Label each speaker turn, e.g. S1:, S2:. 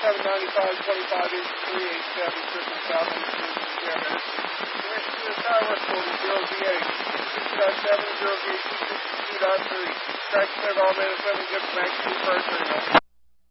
S1: 795-25 inch 387 Circle South on the Chairman. Commission to the tower, 40-08. 6.7, 0 gauge 262.3. Track cleared all men equipment, good from Max 2 first.